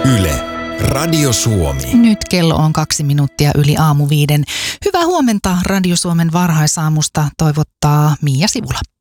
Yle, Radio Suomi. Nyt kello on 2 minuuttia yli 4:05. Hyvää huomenta Radio Suomen varhaisaamusta toivottaa Miia Sivula.